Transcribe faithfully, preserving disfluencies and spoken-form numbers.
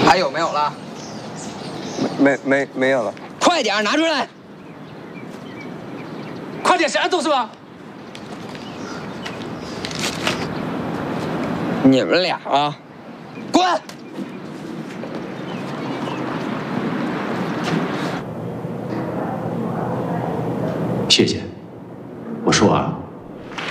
还有没有了？ 没没没有了。 快点拿出来！ 快点，啥都是吧？ 你们俩啊，滚！ 谢谢。我说啊，